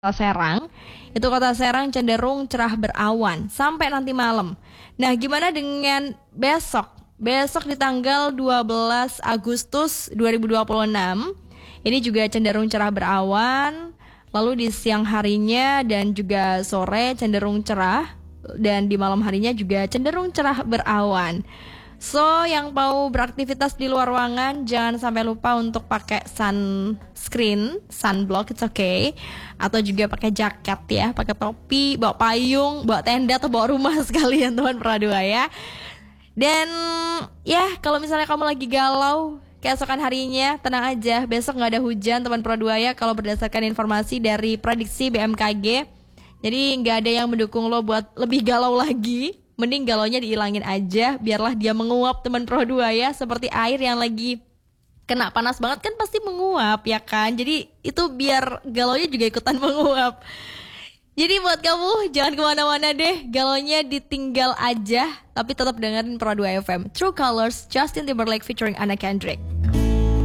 Kota Serang, itu Kota Serang cenderung cerah berawan sampai nanti malam. Nah, gimana dengan besok? Besok di tanggal 12 Agustus 2026, ini juga cenderung cerah berawan. Lalu di siang harinya dan juga sore cenderung cerah, dan di malam harinya juga cenderung cerah berawan. So, yang mau beraktivitas di luar ruangan jangan sampai lupa untuk pakai sunscreen, sunblock, it's okay. Atau juga pakai jaket ya, pakai topi, bawa payung, bawa tenda atau bawa rumah sekalian teman Pradua ya. Dan ya, kalau misalnya kamu lagi galau keesokan harinya, tenang aja, besok nggak ada hujan teman Pradua ya. Kalau berdasarkan informasi dari prediksi BMKG, jadi nggak ada yang mendukung lo buat lebih galau lagi. Mending galaunya dihilangin aja, biarlah dia menguap teman Pro 2 ya. Seperti air yang lagi kena panas banget kan pasti menguap ya kan. Jadi itu biar galaunya juga ikutan menguap. Jadi buat kamu jangan kemana-mana deh, galaunya ditinggal aja. Tapi tetap dengerin Pro 2 FM. True Colors, Justin Timberlake featuring Anna Kendrick.